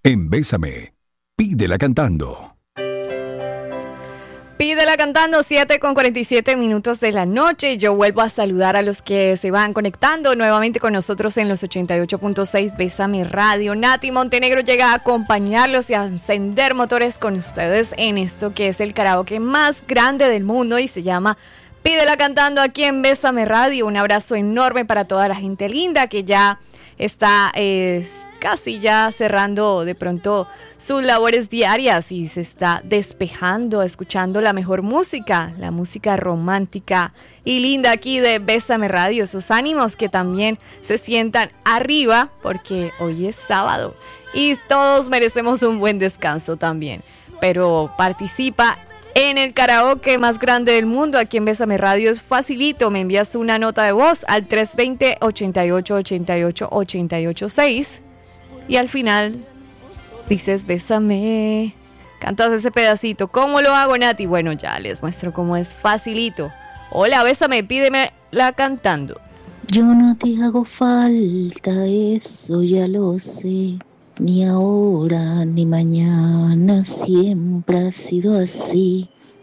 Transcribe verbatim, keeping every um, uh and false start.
En Bésame, pídela cantando. Pídela cantando, siete con cuarenta y siete minutos de la noche. Yo vuelvo a saludar a los que se van conectando nuevamente con nosotros en los ochenta y ocho punto seis Bésame Radio. Nati Montenegro llega a acompañarlos y a encender motores con ustedes en esto que es el karaoke más grande del mundo y se llama Pídela cantando aquí en Bésame Radio. Un abrazo enorme para toda la gente linda que ya está eh, casi ya cerrando de pronto sus labores diarias y se está despejando, escuchando la mejor música, la música romántica y linda aquí de Bésame Radio. Esos ánimos que también se sientan arriba porque hoy es sábado y todos merecemos un buen descanso también. Pero participa en el karaoke más grande del mundo aquí en Bésame Radio. Es facilito, me envías una nota de voz al tres dos cero, ochenta y ocho, ochenta y ocho, ochenta y ocho seis y al final dices bésame, cantas ese pedacito. ¿Cómo lo hago, Nati? Bueno, ya les muestro cómo es facilito. Hola, bésame, pídemela cantando. Yo no te hago falta, eso ya lo sé. Ni ahora ni mañana, siempre ha sido así.